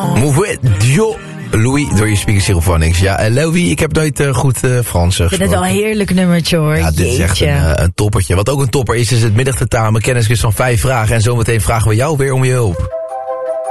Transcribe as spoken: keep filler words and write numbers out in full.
Mauvais Dieu. Louis, door je speakers hier op Phonics. Ja, uh, Louis, ik heb nooit uh, goed uh, Frans uh, Ik vind het wel een heerlijk nummertje hoor. Ja, dit Jeetje. is echt een, uh, een toppertje. Wat ook een topper is, is het middagtentamen. Kennisquiz van vijf vragen. En zometeen vragen we jou weer om je hulp.